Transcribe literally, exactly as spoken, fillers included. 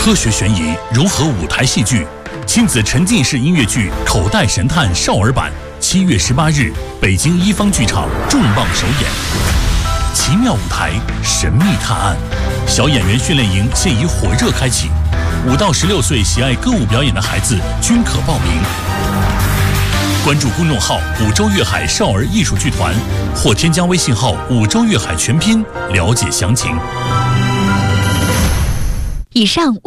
科学悬疑融合舞台戏剧，亲子沉浸式音乐剧《口袋神探》少儿版，七月十八日，北京一方剧场重磅首演。奇妙舞台，神秘探案，小演员训练营现已火热开启，五到十六岁喜爱歌舞表演的孩子均可报名。关注公众号“五洲粤海少儿艺术剧团”，或添加微信号“五洲粤海全拼”了解详情。 以上。